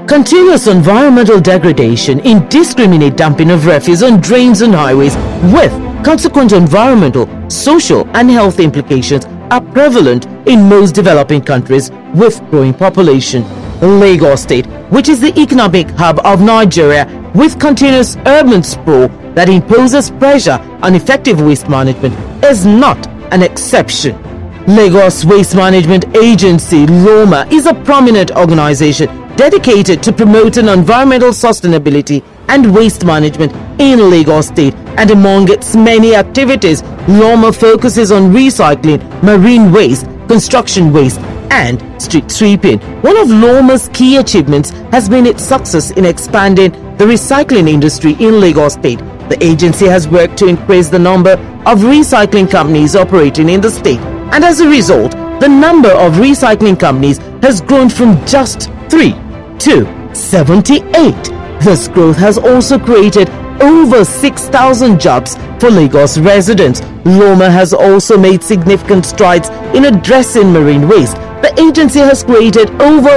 Continuous environmental degradation, indiscriminate dumping of refuse on drains and highways with consequent environmental, social and health implications are prevalent in most developing countries with growing population. Lagos State, which is the economic hub of Nigeria with continuous urban sprawl that imposes pressure on effective waste management, is not an exception. Lagos Waste Management Agency, LOMA, is a prominent organization dedicated to promoting environmental sustainability and waste management in Lagos State, and among its many activities, LOMA focuses on recycling, marine waste, construction waste, and street sweeping. One of LOMA's key achievements has been its success in expanding the recycling industry in Lagos State. The agency has worked to increase the number of recycling companies operating in the state, and as a result, the number of recycling companies has grown from just 3 to 78. This growth has also created over 6,000 jobs for Lagos residents. LOMA has also made significant strides in addressing marine waste. The agency has created over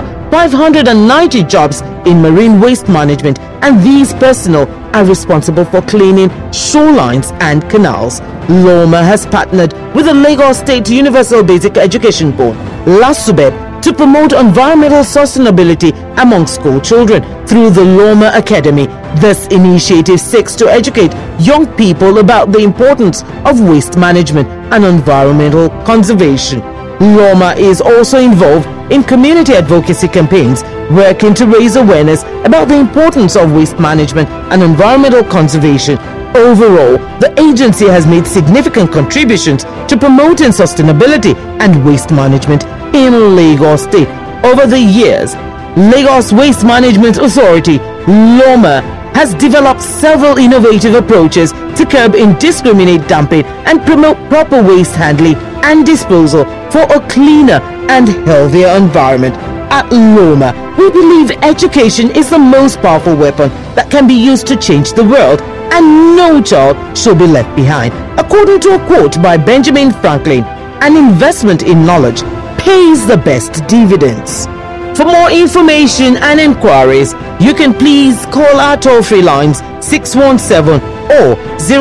590 jobs in marine waste management, and these personnel are responsible for cleaning shorelines and canals. LOMA has partnered with the Lagos State Universal Basic Education Board, LASUBEB, to promote environmental sustainability among school children through the LOMA Academy. This initiative seeks to educate young people about the importance of waste management and environmental conservation. LOMA is also involved in community advocacy campaigns, working to raise awareness about the importance of waste management and environmental conservation. Overall, the agency has made significant contributions to promoting sustainability and waste management in Lagos State. Over the years, Lagos Waste Management Authority, LOMA, has developed several innovative approaches to curb indiscriminate dumping and promote proper waste handling and disposal for a cleaner and healthier environment. At LOMA, we believe education is the most powerful weapon that can be used to change the world, and no child should be left behind. According to a quote by Benjamin Franklin, an investment in knowledge pays the best dividends. For more information and inquiries, you can please call our toll-free lines 617 or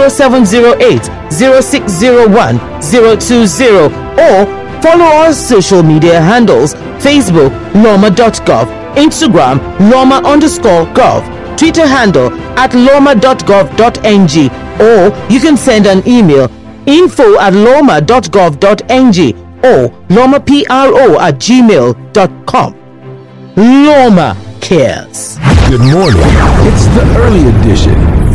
0708 0601 020, or follow our social media handles: Facebook loma.gov, Instagram loma_gov, Twitter handle at loma.gov.ng, or you can send an email info@loma.gov.ng or lomapro@gmail.com. LOMA cares. Good morning. It's the early edition.